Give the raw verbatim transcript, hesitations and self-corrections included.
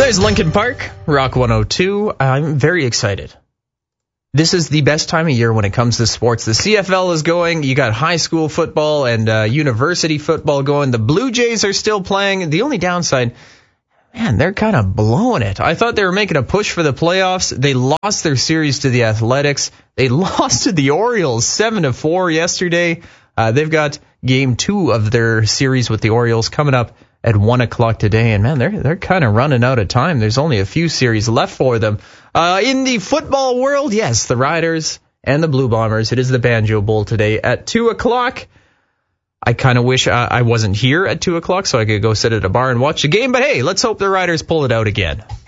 There's Lincoln Park, Rock one oh two. I'm very excited. This is the best time of year when it comes to sports. The C F L is going. You got high school football and uh, university football going. The Blue Jays are still playing. The only downside, man, they're kind of blowing it. I thought they were making a push for the playoffs. They lost their series to the Athletics. They lost to the Orioles seven to four yesterday. Uh, they've got game two of their series with the Orioles coming up at one o'clock today, and man, they're they're kind of running out of time. There's only a few series left for them. Uh, in the football world, yes, the Riders and the Blue Bombers. It is the Banjo Bowl today at two o'clock. I kind of wish uh, I wasn't here at two o'clock so I could go sit at a bar and watch the game, but hey, let's hope the Riders pull it out again.